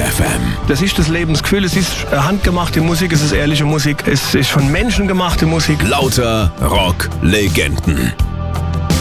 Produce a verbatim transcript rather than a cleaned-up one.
F M. Das ist das Lebensgefühl, es ist handgemachte Musik, es ist ehrliche Musik, es ist von Menschen gemachte Musik. Lauter Rock-Legenden.